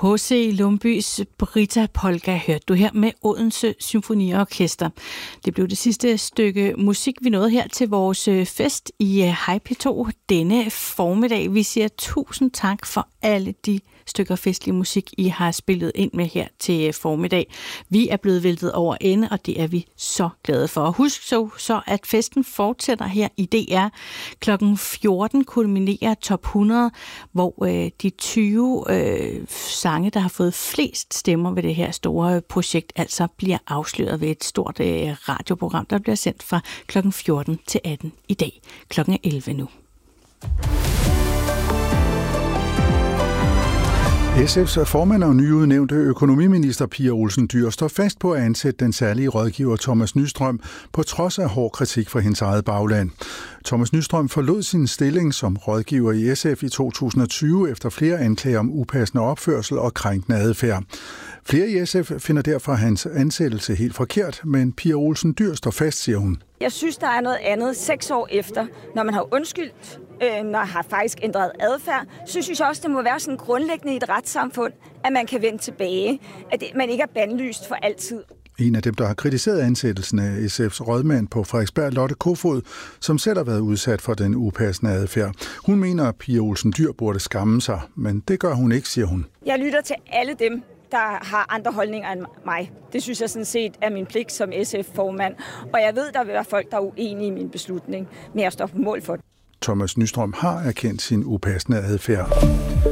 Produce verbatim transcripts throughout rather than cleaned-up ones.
H C Lumbys Brita Polka hørte du her med Odense Symfoniorkester. Det blev det sidste stykke musik, vi nåede her til vores fest i Hej P to denne formiddag. Vi siger tusind tak for alle de stykker festlig musik, I har spillet ind med her til formiddag. Vi er blevet væltet over ende, og det er vi så glade for. Husk så, så at festen fortsætter her i D R. klokken fjorten kulminerer Top hundrede, hvor øh, de tyve øh, sange, der har fået flest stemmer ved det her store projekt, altså bliver afsløret ved et stort øh, radioprogram, der bliver sendt fra klokken fjorten til atten i dag. Klokken er elleve nu. S F's formand og nyudnævnte økonomiminister Pia Olsen Dyhr står fast på at ansætte den særlige rådgiver Thomas Nystrøm på trods af hård kritik fra hendes eget bagland. Thomas Nystrøm forlod sin stilling som rådgiver i S F i to tusind og tyve efter flere anklager om upassende opførsel og krænkende adfærd. Flere i S F finder derfor hans ansættelse helt forkert, men Pia Olsen Dyhr står fast, siger hun. Jeg synes, der er noget andet seks år efter, når man har undskyldt, øh, når man har faktisk ændret adfærd, så synes jeg også, det må være sådan grundlæggende i et retssamfund, at man kan vende tilbage, at man ikke er bandlyst for altid. En af dem, der har kritiseret ansættelsen af S F's rådmand på Frederiksberg, Lotte Kofod, som selv har været udsat for den upassende adfærd. Hun mener, at Pia Olsen Dyhr burde skamme sig, men det gør hun ikke, siger hun. Jeg lytter til alle dem, der har andre holdninger end mig. Det synes jeg sådan set er min pligt som S F-formand. Og jeg ved, der vil være folk, der er uenige i min beslutning, men jeg står på mål for det. Thomas Nystrøm har erkendt sin upassende adfærd.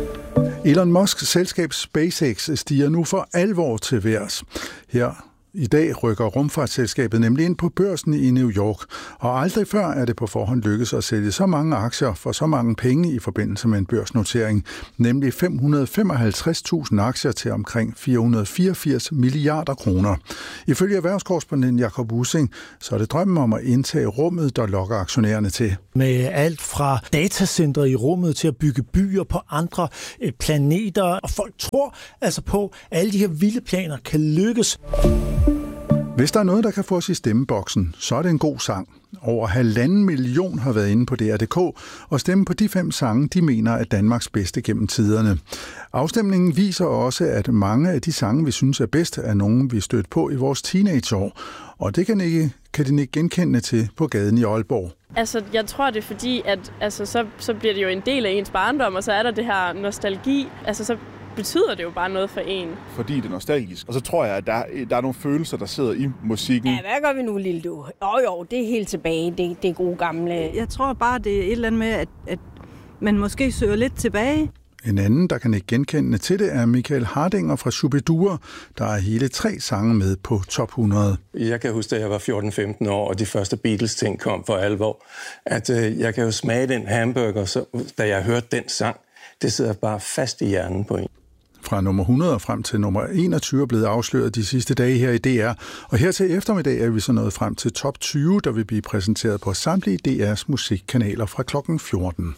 Elon Musks selskab SpaceX stiger nu for alvor til værs. Her i dag rykker rumfartsselskabet nemlig ind på børsen i New York, og aldrig før er det på forhånd lykkedes at sælge så mange aktier for så mange penge i forbindelse med en børsnotering, nemlig fem hundrede og femoghalvtreds tusind aktier til omkring fire hundrede og fireogfirs milliarder kroner. Ifølge erhvervskorrespondent Jakob Ussing, så er det drømmen om at indtage rummet, der lokker aktionærerne til. Med alt fra datacentre i rummet til at bygge byer på andre planeter, og folk tror altså på, at alle de her vilde planer kan lykkes. Hvis der er noget, der kan få os i stemmeboksen, så er det en god sang. Over halvanden million har været inde på D R punktum D K og stemme på de fem sange, de mener er Danmarks bedste gennem tiderne. Afstemningen viser også, at mange af de sange, vi synes er bedst, er nogen, vi stødte på i vores teenageår. Og det kan, ikke, kan de ikke genkende til på gaden i Aalborg. Altså, jeg tror, det er fordi, at altså, så, så bliver det jo en del af ens barndom, og så er der det her nostalgi. Altså, så betyder det jo bare noget for en. Fordi det er nostalgisk. Og så tror jeg, at der, der er nogle følelser, der sidder i musikken. Ja, hvad gør vi nu, lille du? Jo jo, det er helt tilbage. Det, det er gode gamle. Jeg tror bare, det er et eller andet med, at, at man måske søger lidt tilbage. En anden, der kan ikke genkende til det, er Michael Hardinger fra Shubidua, der er hele tre sange med på top hundrede. Jeg kan huske, da jeg var fjorten femten år, og de første Beatles-ting kom for alvor, at øh, jeg kan jo smage den hamburger, så, da jeg hørte den sang. Det sidder bare fast i hjernen på en. Fra nummer hundrede og frem til nummer enogtyve er blevet afsløret de sidste dage her i D R. Og her til eftermiddag er vi så nået frem til top tyve, der vil blive præsenteret på samtlige D R's musikkanaler fra klokken fjorten.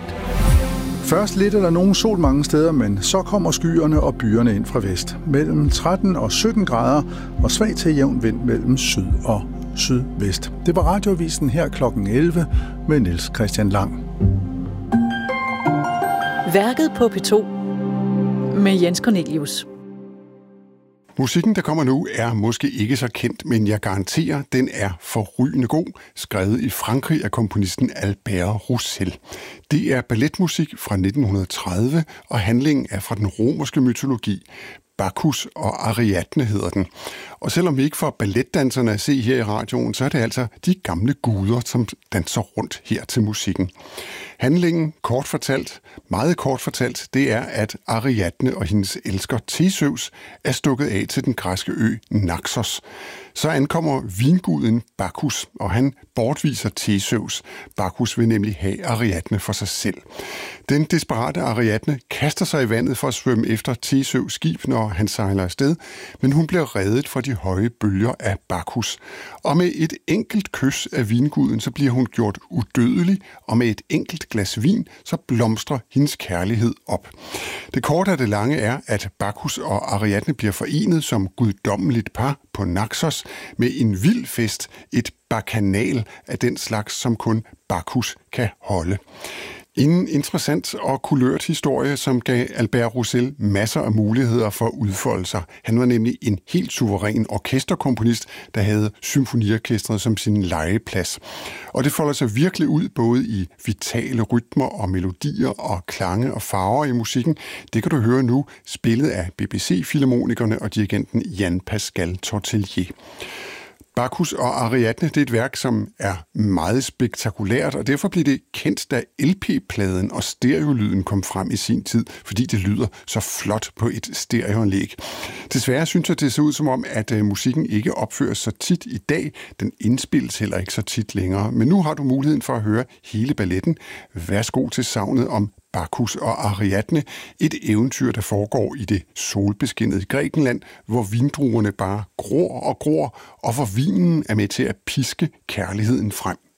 Først lidt eller nogen sol mange steder, men så kommer skyerne og byerne ind fra vest. Mellem tretten og sytten grader og svag til jævn vind mellem syd og sydvest. Det var Radioavisen her klokken elleve med Niels Christian Lang. Værket på P to med Jens Cornelius. Musikken, der kommer nu, er måske ikke så kendt, men jeg garanterer, den er forrygende god, skrevet i Frankrig af komponisten Albert Roussel. Det er balletmusik fra nitten tredive, og handlingen er fra den romerske mytologi. Bacchus og Ariadne hedder den. Og selvom vi ikke får balletdanserne at se her i radioen, så er det altså de gamle guder, som danser rundt her til musikken. Handlingen, kort fortalt, meget kort fortalt, det er, at Ariadne og hendes elsker Theseus er stukket af til den græske ø Naxos. Så ankommer vinguden Bacchus, og han bortviser Theseus. Bacchus vil nemlig have Ariadne for sig selv. Den desperate Ariadne kaster sig i vandet for at svømme efter Theseus skib, når han sejler afsted, men hun bliver reddet fra de høje bølger af Bacchus. Og med et enkelt kys af vinguden, så bliver hun gjort udødelig, og med et enkelt glas vin, så blomstrer hendes kærlighed op. Det korte af det lange er, at Bacchus og Ariadne bliver forenet som guddommeligt par på Naxos med en vild fest, et bakanal af den slags, som kun Bacchus kan holde. En interessant og kulørt historie, som gav Albert Roussel masser af muligheder for at udfolde sig. Han var nemlig en helt suveræn orkesterkomponist, der havde symfoniorkestret som sin legeplads. Og det folder sig virkelig ud både i vitale rytmer og melodier og klange og farver i musikken. Det kan du høre nu, spillet af B B C-filharmonikerne og dirigenten Jan Pascal Tortelier. Bacchus og Ariadne, det er et værk, som er meget spektakulært, og derfor blev det kendt, da L P-pladen og stereolyden kom frem i sin tid, fordi det lyder så flot på et stereoanlæg. Desværre synes jeg, det ser ud som om, at musikken ikke opføres så tit i dag. Den indspilles heller ikke så tit længere. Men nu har du muligheden for at høre hele balletten. Værsgo til sagnet om Bacchus og Ariadne, et eventyr, der foregår i det solbeskinnede Grækenland, hvor vindruerne bare gror og gror, og hvor vinen er med til at piske kærligheden frem.